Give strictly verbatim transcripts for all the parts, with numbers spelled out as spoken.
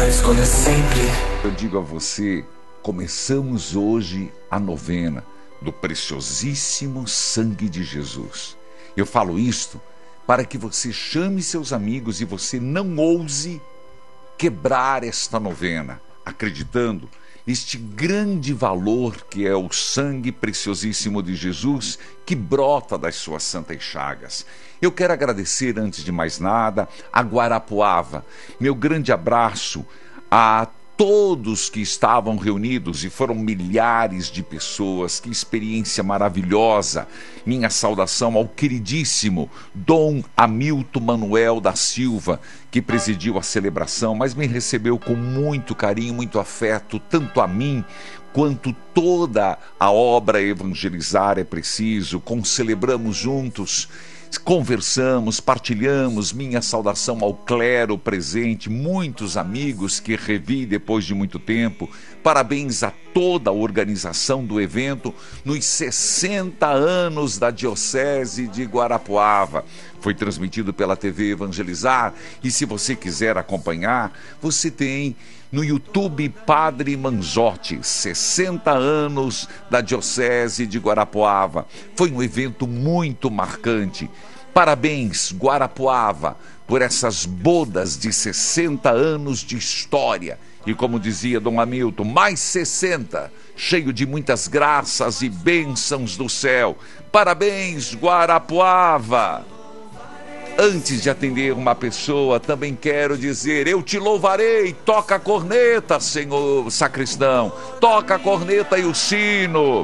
escolha sempre. Eu digo a você, começamos hoje a novena do preciosíssimo sangue de Jesus. Eu falo isto para que você chame seus amigos e você não ouse quebrar esta novena, acreditando neste grande valor que é o sangue preciosíssimo de Jesus que brota das suas santas chagas. Eu quero agradecer, antes de mais nada, a Guarapuava. Meu grande abraço a todos que estavam reunidos, e foram milhares de pessoas. Que experiência maravilhosa. Minha saudação ao queridíssimo Dom Hamilton Manuel da Silva, que presidiu a celebração, mas me recebeu com muito carinho, muito afeto, tanto a mim quanto toda a obra Evangelizar é Preciso. Concelebramos juntos, conversamos, partilhamos. Minha saudação ao clero presente, muitos amigos que revi depois de muito tempo. Parabéns a toda a organização do evento nos sessenta anos da Diocese de Guarapuava. Foi transmitido pela T V Evangelizar, e se você quiser acompanhar, você tem no YouTube Padre Manzotti, sessenta anos da Diocese de Guarapuava. Foi um evento muito marcante. Parabéns, Guarapuava, por essas bodas de sessenta anos de história. E como dizia Dom Hamilton, mais sessenta, cheio de muitas graças e bênçãos do céu. Parabéns, Guarapuava! Antes de atender uma pessoa, também quero dizer: eu te louvarei. Toca a corneta, senhor sacristão. Toca a corneta e o sino.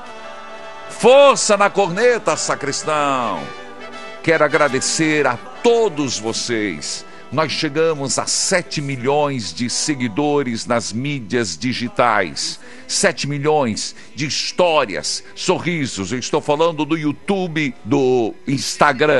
Força na corneta, sacristão. Quero agradecer a todos vocês. Nós chegamos a sete milhões de seguidores nas mídias digitais. sete milhões de histórias, sorrisos. Eu estou falando do YouTube, do Instagram.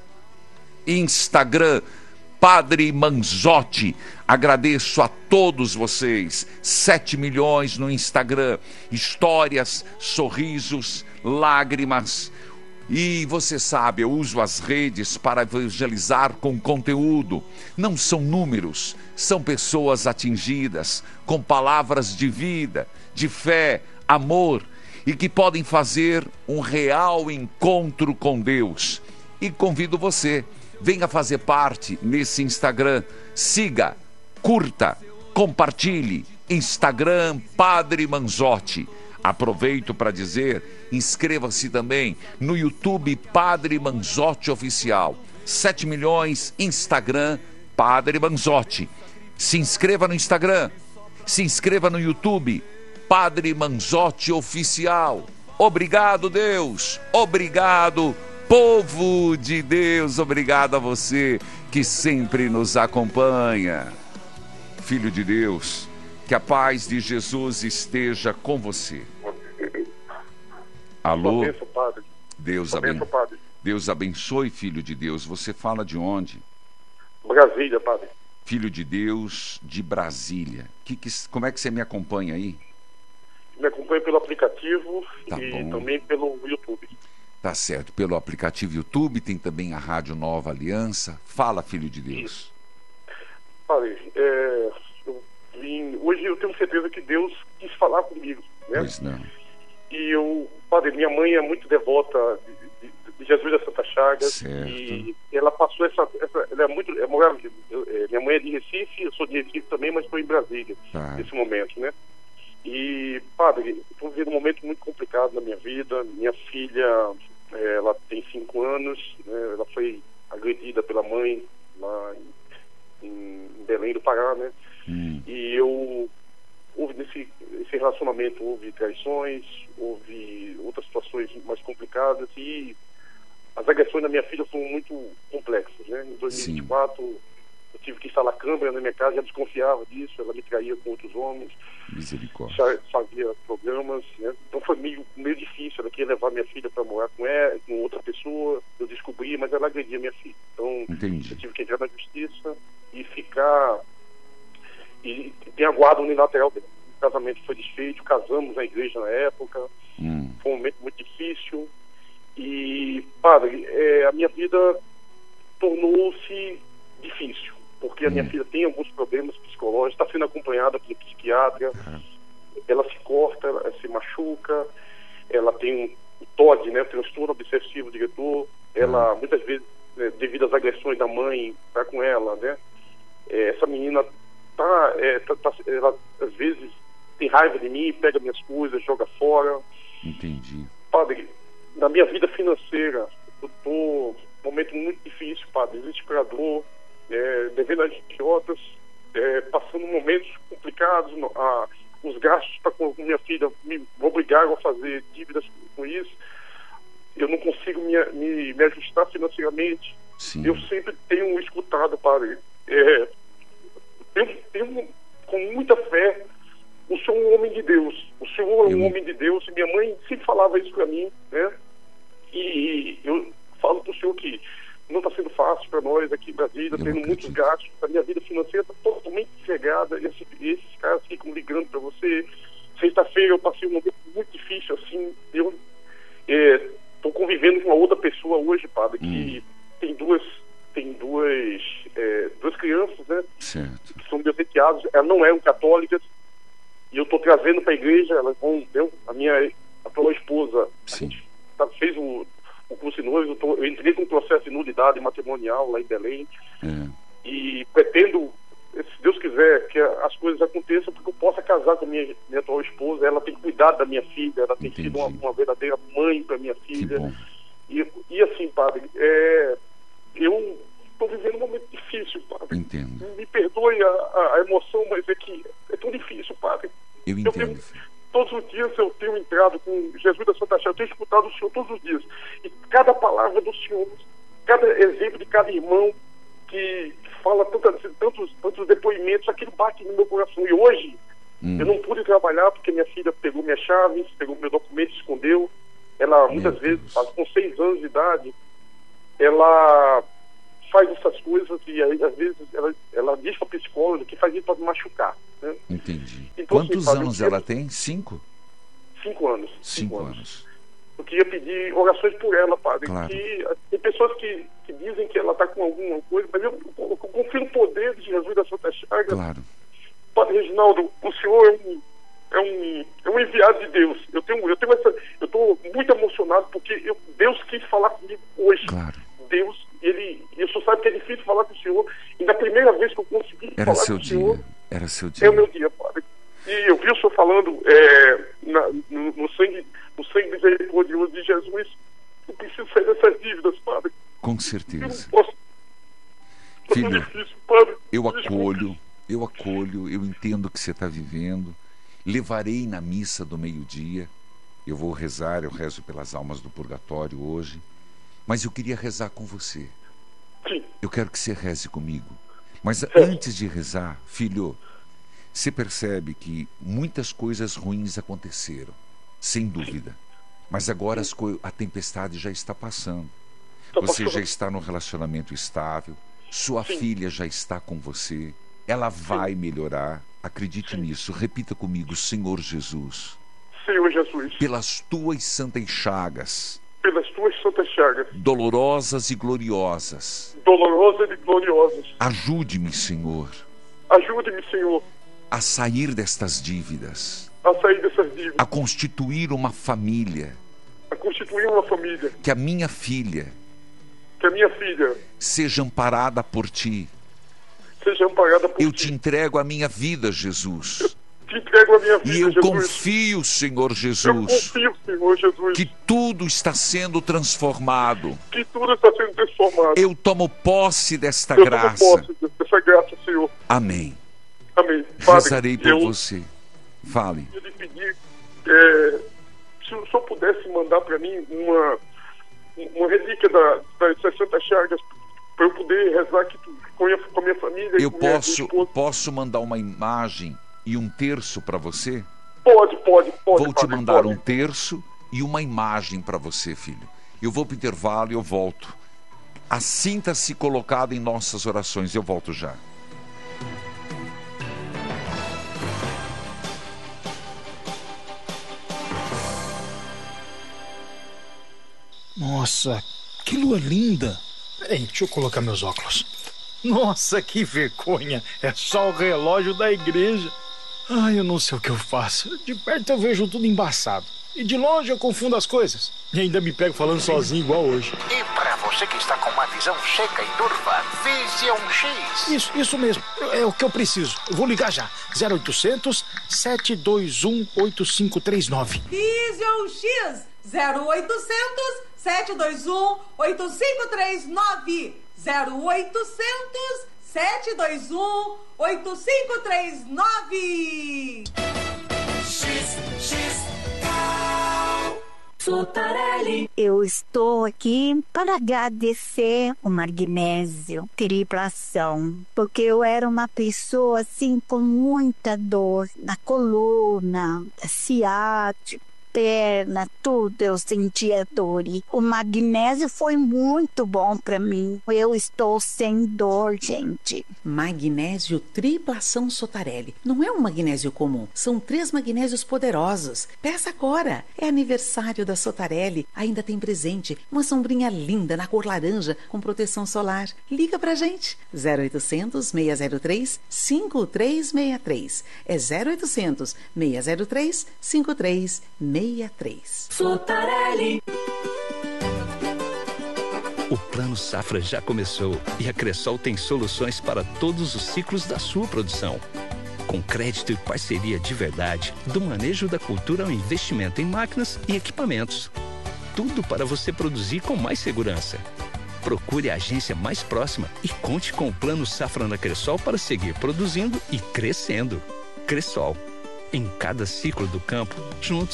Instagram, Padre Manzotti. Agradeço a todos vocês. sete milhões no Instagram. Histórias, sorrisos, lágrimas. E você sabe, eu uso as redes para evangelizar com conteúdo. Não são números, são pessoas atingidas com palavras de vida, de fé, amor, e que podem fazer um real encontro com Deus. E convido você, venha fazer parte nesse Instagram. Siga, curta, compartilhe. Instagram Padre Manzotti. Aproveito para dizer, inscreva-se também no YouTube Padre Manzotti Oficial. sete milhões, Instagram Padre Manzotti. Se inscreva no Instagram, se inscreva no YouTube Padre Manzotti Oficial. Obrigado, Deus. Obrigado, povo de Deus. Obrigado a você que sempre nos acompanha. Filho de Deus, que a paz de Jesus esteja com você. Alô? Benção, padre. Deus, aben... Benção, padre. Deus abençoe, filho de Deus. Você fala de onde? Brasília, padre. Filho de Deus de Brasília. Que, que, como é que você me acompanha aí? Me acompanha pelo aplicativo Tá e bom. também pelo YouTube. Tá certo. Pelo aplicativo YouTube, tem também a Rádio Nova Aliança. Fala, filho de Deus. Padre, é, eu vim, hoje eu tenho certeza que Deus quis falar comigo, né? Pois não. E eu, padre, minha mãe é muito devota de, de, de Jesus das Santas Chagas. Certo. E ela passou essa, essa ela é muito, é, morava- eu, é, minha mãe é de Recife, eu sou de Recife também, mas estou em Brasília Tá. nesse momento, né? E, padre, estou vivendo um momento muito complicado na minha vida. Minha filha, é, ela tem cinco anos, né? Ela foi agredida pela mãe lá em, em Belém do Pará, né? Hum. E eu, houve nesse, nesse relacionamento, houve traições, houve outras situações mais complicadas, e as agressões da minha filha foram muito complexas, né? Em dois mil e vinte e quatro, eu tive que instalar câmera na minha casa, já desconfiava disso, ela me traía com outros homens, Misericórdia. já fazia programas, né? Então foi meio, meio difícil. Ela queria levar minha filha para morar com ela, com outra pessoa, eu descobri, mas ela agredia minha filha. Então Entendi. eu tive que entrar na justiça e ficar, e tem a guarda unilateral dela. O casamento foi desfeito, casamos na igreja na época. Hum. Foi um momento muito difícil. E, padre, é, a minha vida tornou-se difícil, porque a minha Hum. filha tem alguns problemas psicológicos, está sendo área, ela se corta, ela se machuca, ela tem o T O D, né, o transtorno obsessivo diretor, ela muitas vezes, né, devido às agressões da mãe, tá com ela, né, é, essa menina tá, é, tá, tá, ela às vezes tem raiva de mim, pega minhas coisas, joga fora. Entendi. Padre, na minha vida financeira, eu tô num momento muito difícil, padre, desesperador, é, devendo a idiotas, é, passando momentos complicados, no, a, os gastos para com minha filha me obrigaram a fazer dívidas com isso. Eu não consigo me, me, me ajustar financeiramente. Sim. Eu sempre tenho escutado, padre, é, eu tenho com muita fé, o senhor é um homem de Deus, o senhor é um eu... homem de Deus, e minha mãe sempre falava isso para mim, né? E eu falo para o senhor que não está sendo fácil para nós aqui em Brasília, tendo muitos gastos, a minha vida financeira está totalmente cegada, e esses, esses caras ficam ligando para você. Sexta-feira eu passei um momento muito difícil, assim, eu estou é, convivendo com uma outra pessoa hoje, padre, que hum. tem duas, tem duas, é, duas crianças, né? Certo. Que são meus enteados, elas não eram católicas, e eu estou trazendo para a igreja, elas vão, eu, a minha atual esposa, Sim. a gente tá, fez o, o curso de noivos, eu, tô, eu entrei com um processo de nulidade matrimonial lá em Belém, é. e pretendo, se Deus quiser, que as coisas aconteçam, porque eu possa casar com a minha, minha atual esposa. Ela tem cuidado da minha filha, ela tem Entendi. sido uma, uma verdadeira mãe para minha filha. Que bom. E, e assim, padre, é, eu estou vivendo um momento difícil, padre. Entendo. Me perdoe a, a, a emoção, mas é que é tão difícil, padre. Eu Eu entendo. tenho, todos os dias eu tenho entrado com Jesus da Santa Chaga, eu tenho escutado o Senhor todos os dias. E cada palavra do Senhor, cada exemplo de cada irmão que fala tantos, tantos, tantos depoimentos, aquilo bate no meu coração. E hoje, hum. eu não pude trabalhar porque minha filha pegou minhas chaves, pegou meu documento, escondeu. Ela, meu muitas Deus. vezes, com seis anos de idade, ela faz essas coisas e aí, às vezes ela, ela diz para a psicóloga que faz isso para me machucar, né? Entendi. Então, Quantos assim, anos padre, ela tem? Cinco? Cinco anos. Cinco, cinco anos. anos. Eu queria pedir orações por ela, padre. Claro. Que, tem pessoas que, que dizem que ela está com alguma coisa, mas eu, eu, eu confio no poder de Jesus da Santa Chaga. Claro. Padre Reginaldo, o senhor é um, é um, é um enviado de Deus. Eu tenho, eu tenho essa, eu estou muito emocionado porque eu, Deus quis falar comigo hoje. Claro. Deus, ele, eu só sabe que é difícil falar com o senhor. E na primeira vez que eu consegui Era falar seu com o dia. senhor, Era seu dia. é o meu dia, padre. E eu vi o senhor falando é, na, no, no sangue, no sangue misericordioso de Jesus. Eu preciso sair dessas dívidas, padre. Com Eu não certeza. posso. É Filho, tão difícil, padre. eu Desculpe. acolho, eu acolho, eu entendo o que você está vivendo. Levarei na missa do meio-dia. Eu vou rezar, eu rezo pelas almas do purgatório hoje. Mas eu queria rezar com você. Sim. Eu quero que você reze comigo. Mas Certo. antes de rezar, filho, você percebe que muitas coisas ruins aconteceram, sem dúvida. Mas agora as co- a tempestade já está passando. Tá Você passando. já está num relacionamento estável. Sua Sim. filha já está com você. Ela vai melhorar. Acredite Sim. nisso. Repita comigo, Senhor Jesus. Senhor Jesus, Pelas tuas santas chagas, pelas tuas santas chagas, dolorosas e gloriosas, dolorosas e gloriosas, ajude-me, Senhor, ajude-me, Senhor, a sair destas dívidas, a sair dessas dívidas, a constituir uma família, a constituir uma família, que a minha filha que a minha filha seja amparada por ti. seja amparada por Eu ti. te entrego a minha vida, Jesus. Te entrego a minha vida, E eu Jesus. confio, Senhor Eu Jesus, confio, Senhor Jesus, que tudo está sendo transformado. que tudo está sendo transformado. Eu tomo posse desta Eu graça. tomo posse dessa graça, Senhor. Amém. Amém. Padre, Rezarei por eu você. Fale. queria lhe pedir, é, se o senhor pudesse mandar para mim uma, uma relíquia da, das sessenta chagas, para eu poder rezar aqui com a minha, com a minha família. Eu e com minha, posso, minha esposa. posso mandar uma imagem e um terço para você? Pode, pode, pode. Vou te padre, mandar pode. um terço e uma imagem para você, filho. Eu vou para o intervalo e eu volto. Assinta-se colocado em nossas orações. Eu volto já. Nossa, que lua linda! Peraí, deixa eu colocar meus óculos. Nossa, que vergonha! É só o relógio da igreja. Ai, eu não sei o que eu faço. De perto eu vejo tudo embaçado. E de longe eu confundo as coisas. E ainda me pego falando sozinho igual hoje. E pra você que está com uma visão seca e turva, Vision X. Isso, isso mesmo. É o que eu preciso. Eu vou ligar já. zero oitocentos, sete dois um, oito cinco três nove. Vision X. zero oitocentos, sete dois um, oito cinco três nove. zero oitocentos, sete dois um, oito cinco três nove. X, X, Sotarelli. Eu estou aqui para agradecer o magnésio triplação, porque eu era uma pessoa assim com muita dor na coluna, ciática, perna, tudo eu sentia dor. E o magnésio foi muito bom para mim. Eu estou sem dor, gente. Magnésio triplação Sotarelli. Não é um magnésio comum. São três magnésios poderosos. Peça agora. É aniversário da Sotarelli. Ainda tem presente. Uma sombrinha linda na cor laranja com proteção solar. Liga pra gente. zero oitocentos, seis zero três, cinco três seis três. É zero oitocentos, seis zero três, cinco três seis três. Sotarelli. O Plano Safra já começou e a Cressol tem soluções para todos os ciclos da sua produção. Com crédito e parceria de verdade, do manejo da cultura ao investimento em máquinas e equipamentos. Tudo para você produzir com mais segurança. Procure a agência mais próxima e conte com o Plano Safra na Cressol para seguir produzindo e crescendo. Cressol. Em cada ciclo do campo, juntos.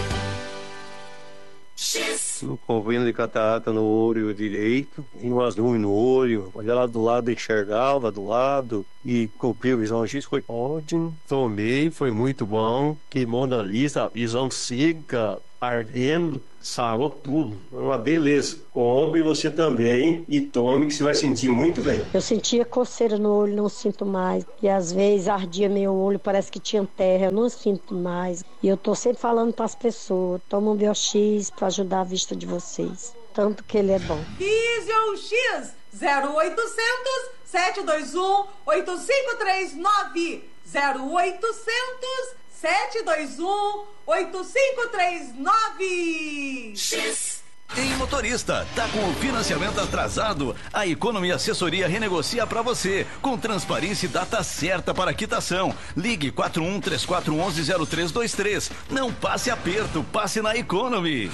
Um problema de catarata no olho direito, tinha umas nuvens no olho, olhava lá do lado, enxergava do lado e comprei o Visão X, foi ótimo, tomei, foi muito bom, queimou na lista, visão seca, ardendo, sarou tudo, uma beleza. Compre você também e tome que você vai sentir muito bem. Eu sentia coceira no olho, não sinto mais. E às vezes ardia meu olho, parece que tinha terra, eu não sinto mais. E eu tô sempre falando para as pessoas, toma um B O X para ajudar a vista de vocês. Tanto que ele é bom. Vision X zero oitocentos, sete dois um, oito cinco três nove. zero oitocentos, sete dois um, oito cinco três nove. X. Ei, motorista, tá com o financiamento atrasado? A Economy Assessoria renegocia para você, com transparência e data certa para quitação. Ligue quatro um três quatro um um zero três dois três. Não passe aperto, passe na Economy.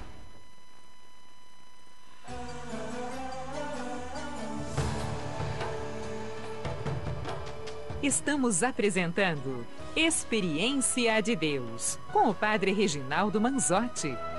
Estamos apresentando Experiência de Deus, com o Padre Reginaldo Manzotti.